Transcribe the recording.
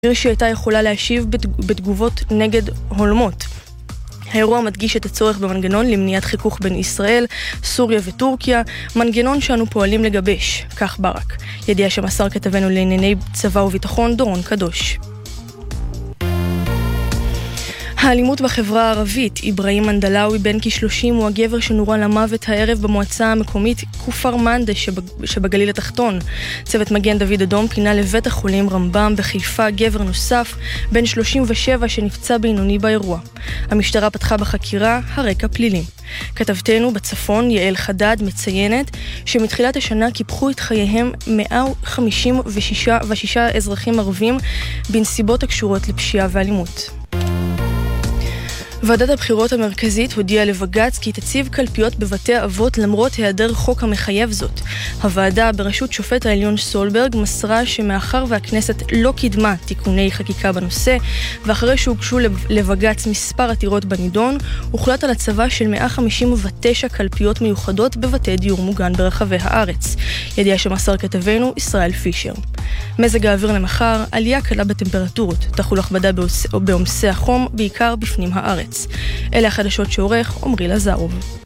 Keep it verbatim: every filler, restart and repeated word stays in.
שהיא הייתה יכולה להשיב בתגובות נגד הולמות. האירוע מדגיש את הצורך במנגנון למניעת חיכוך בין ישראל, סוריה וטורקיה, מנגנון שאנו פועלים לגבש, כך ברק. ידיעה שמסר כתבנו לענייני צבא וביטחון דורון קדוש. האלימות בחברה הערבית, איברהים מנדלאוי בן כ-שלושים הוא הגבר שנורה למוות הערב במועצה המקומית כפר מנדה שבג... שבגליל התחתון. צוות מגן דוד אדום פינה לבית החולים רמב"ם בחיפה גבר נוסף בן שלושים ושבע שנפצע בינוני באירוע. המשטרה פתחה בחקירה, הרקע פלילי. כתבתנו בצפון יעל חדד מציינת שמתחילת השנה קיפחו את חייהם מאה חמישים ושש אזרחים ערבים בנסיבות הקשורות לפשיעה ואלימות. ועדת הבחירות המרכזית הודיעה לבג"ץ כי תציב קלפיות בבתי אבות למרות היעדר חוק המחייב זאת. הוועדה בראשות שופט העליון סולברג מסרה שמאחר והכנסת לא קידמה תיקוני חקיקה בנושא, ואחרי שהוגשו לבג"ץ מספר עתירות בנידון, הוחלט על הצבה של מאה חמישים ותשע קלפיות מיוחדות בבתי דיור מוגן ברחבי הארץ. ידיעה שמסר כתבנו ישראל פישר. מזג האוויר למחר, עלייה קלה בטמפרטורות, תחול הכבדה בעומסי החום, בעיקר בפנים הארץ. אלה החדשות שעורך עמרי לזרוב.